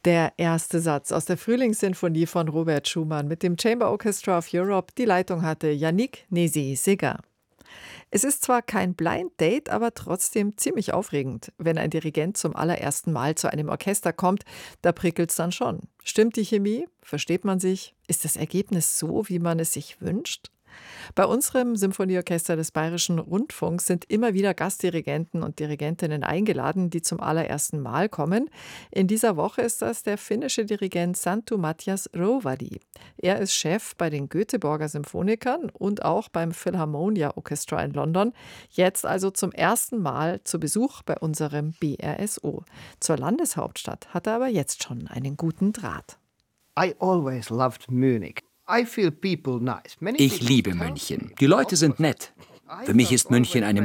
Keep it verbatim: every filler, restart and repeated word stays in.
Der erste Satz aus der Frühlingssinfonie von Robert Schumann mit dem Chamber Orchestra of Europe. Die Leitung hatte Yannick Nézet-Séguin. Es ist zwar kein Blind Date, aber trotzdem ziemlich aufregend. Wenn ein Dirigent zum allerersten Mal zu einem Orchester kommt, da prickelt's dann schon. Stimmt die Chemie? Versteht man sich? Ist das Ergebnis so, wie man es sich wünscht? Bei unserem Symphonieorchester des Bayerischen Rundfunks sind immer wieder Gastdirigenten und Dirigentinnen eingeladen, die zum allerersten Mal kommen. In dieser Woche ist das der finnische Dirigent Santtu Matias Rovadi. Er ist Chef bei den Göteborger Symphonikern und auch beim Philharmonia Orchestra in London. Jetzt also zum ersten Mal zu Besuch bei unserem B R S O. Zur Landeshauptstadt hat er aber jetzt schon einen guten Draht. I always loved Munich. Ich liebe München. Die Leute sind nett. Für mich ist München eine